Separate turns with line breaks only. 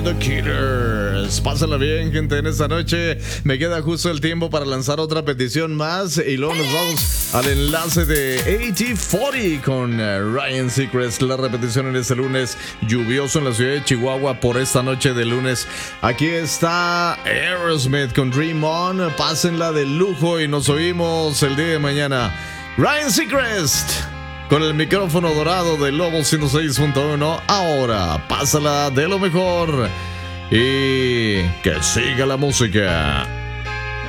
The Killers. Pásenla bien, gente, en esta noche. Me queda justo el tiempo para lanzar otra petición más y luego nos vamos al enlace de 8040 con Ryan Seacrest. La repetición en este lunes lluvioso en la ciudad de Chihuahua por esta noche de lunes. Aquí está Aerosmith con Dream On. Pásenla de lujo y nos oímos el día de mañana. Ryan Seacrest con el micrófono dorado de Lobo 106.1. Ahora, pásala de lo mejor y que siga la música.